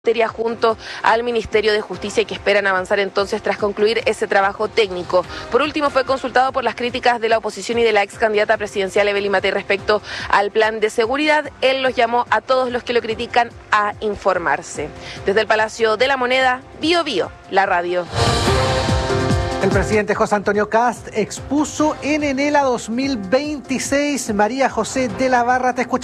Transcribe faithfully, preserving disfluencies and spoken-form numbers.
junto al Ministerio de Justicia y que esperan avanzar entonces tras concluir ese trabajo técnico. Por último, fue consultado por las críticas de la oposición y de la ex candidata presidencial Evelyn Matei respecto al plan de seguridad. Él los llamó a todos los que lo critican a informarse. Desde el Palacio de la Moneda, Bio Bio, la radio. El presidente José Antonio Kast expuso en Enela dos mil veintiséis. María José de la Barra, te escuchamos.